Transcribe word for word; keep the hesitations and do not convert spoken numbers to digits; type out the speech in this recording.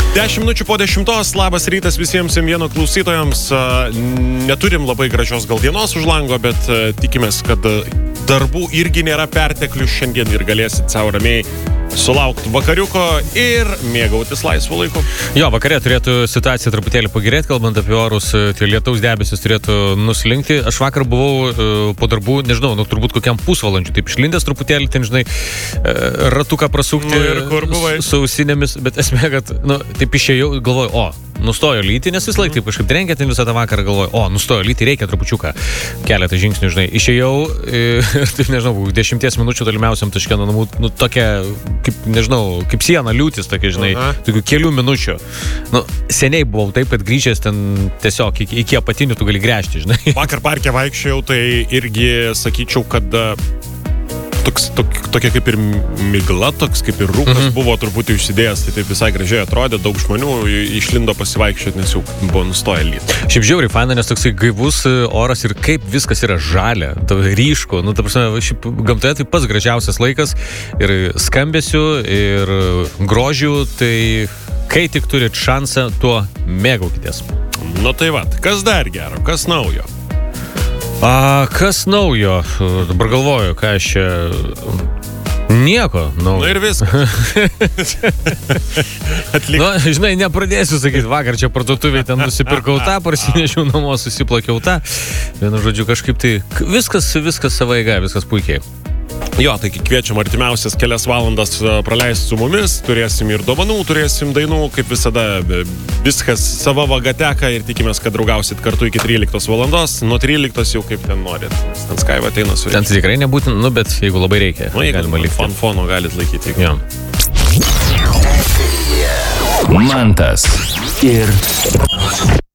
Dešimt minučių po dešimtos, labas rytas visiems M vieno klausytojams. Neturim labai gražios gal dienos už lango, bet tikimės, kad darbų irgi nėra perteklius šiandien ir galėsit savo ramiai sulaukti vakariuko ir mėgautis laisvu laiku. Jo, vakarė turėtų situacija truputėlį pagerėti, kalbant apie orus, tie lietaus debesis turėtų nuslinkti. Aš vakar buvau uh, po darbų, nežinau, nu, turbūt kokiam pusvalandžiu, taip išlindęs truputėlį, ten, žinai, uh, ratuką prasukti nu, ir kur buvai? Su ausinėmis, bet esmė, kad, nu, taip išėjau, galvoju, o, nustojo lyti, nes vis laik taip kažkaip trenkė ten visą tą vakarą, galvoju, o, nustojo lyti, reikia trupučiuką, keletą žingsnių, žinai, išėjau ir, taip, nežinau, dešimties minučių tolimiausiam taške nuo namų, nu, tokia, kaip, nežinau, kaip siena liūtis, tokia, žinai, Aha. tokių kelių minučių. Nu, seniai buvau taip, kad grįžęs ten tiesiog iki, iki apatinių tu gali gręžti, žinai. Vakar parke vaikščiojau, tai irgi sakyčiau, kad toks, tok, tokia kaip ir migla, toks kaip ir rūkas mm-hmm. buvo truputį užsidėjęs, tai taip visai gražiai atrodė, daug žmonių išlindo pasivaikščioti, nes jau buvo nustoję lyti. Šiaip žiauriai faina, nes toksai gaivus oras ir kaip viskas yra žalia, ryšku, nu, ta prasme, šiaip gamtoje tai pats gražiausias laikas ir skambesių, ir grožių, tai kai tik turit šansą, tuo mėgaukitės. Nu tai va, kas dar gero, kas naujo? A, kas naujo? Dabar galvoju, ką aš čia... Nieko. Nu ir viskas. Atlik... Nu, žinai, nepradėsiu sakyti, vakar čia parduotuvėje ten nusipirkau tą, parsinešiau namo, susiplakiau tą. Vienu žodžiu, kažkaip tai viskas, viskas savo eiga, viskas puikiai. Jo, tai kviečiam artimiausias kelias valandas praleisti su mumis, turėsim ir dovanų, turėsim dainų, kaip visada, viskas sava vaga teka ir tikimės, kad draugausit kartu iki tryliktos valandos, nuo tryliktos jau kaip ten norit, ten Skaiva ateina su... Ten tikrai nebūtin, nu, bet jeigu labai reikia, nu, galima likti. Fanfono galit laikyti. Jo. Mantas ir